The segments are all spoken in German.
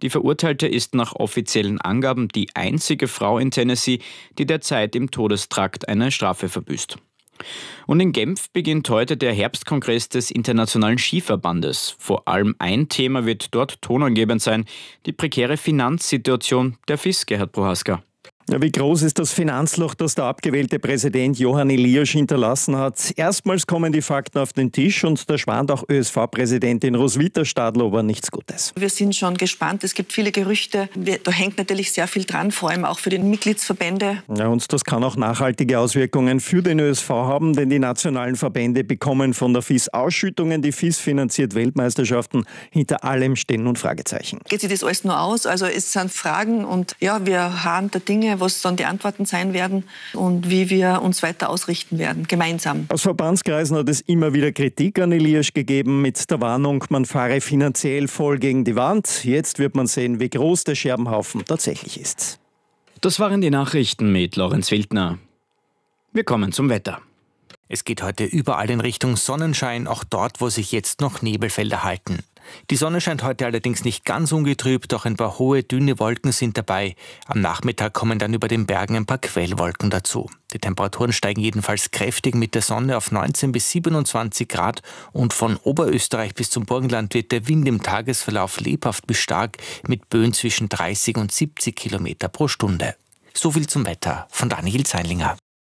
Die Verurteilte ist nach offiziellen Angaben die einzige Frau in Tennessee, die derzeit im Todestrakt eine Strafe verbüßt. Und in Genf beginnt heute der Herbstkongress des Internationalen Skiverbandes. Vor allem ein Thema wird dort tonangebend sein: die prekäre Finanzsituation der FIS, Gerhard Prohaska. Ja, wie groß ist das Finanzloch, das der abgewählte Präsident Johann Eliasch hinterlassen hat? Erstmals kommen die Fakten auf den Tisch und da schwant auch ÖSV-Präsidentin Roswitha Stadlober nichts Gutes. Wir sind schon gespannt. Es gibt viele Gerüchte. Da hängt natürlich sehr viel dran, vor allem auch für die Mitgliedsverbände. Ja, und das kann auch nachhaltige Auswirkungen für den ÖSV haben, denn die nationalen Verbände bekommen von der FIS Ausschüttungen. Die FIS finanziert Weltmeisterschaften. Hinter allem stehen nun Fragezeichen. Geht sich das alles nur aus? Also es sind Fragen und ja, wir harren der Dinge, was dann die Antworten sein werden und wie wir uns weiter ausrichten werden, gemeinsam. Aus Verbandskreisen hat es immer wieder Kritik an Eliasch gegeben mit der Warnung, man fahre finanziell voll gegen die Wand. Jetzt wird man sehen, wie groß der Scherbenhaufen tatsächlich ist. Das waren die Nachrichten mit Lorenz Wildner. Wir kommen zum Wetter. Es geht heute überall in Richtung Sonnenschein, auch dort, wo sich jetzt noch Nebelfelder halten. Die Sonne scheint heute allerdings nicht ganz ungetrübt, doch ein paar hohe, dünne Wolken sind dabei. Am Nachmittag kommen dann über den Bergen ein paar Quellwolken dazu. Die Temperaturen steigen jedenfalls kräftig mit der Sonne auf 19 bis 27 Grad und von Oberösterreich bis zum Burgenland wird der Wind im Tagesverlauf lebhaft bis stark mit Böen zwischen 30 und 70 Kilometer pro Stunde. So viel zum Wetter von Daniel Zeinlinger.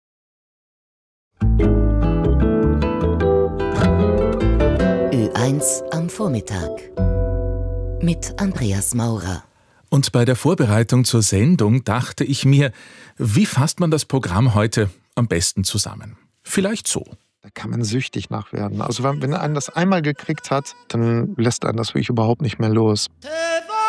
Ö1 am Vormittag mit Andreas Maurer. Und bei der Vorbereitung zur Sendung dachte ich mir, wie fasst man das Programm heute am besten zusammen? Vielleicht so. Da kann man süchtig nach werden. Also wenn einen das einmal gekriegt hat, dann lässt einen das wirklich überhaupt nicht mehr los.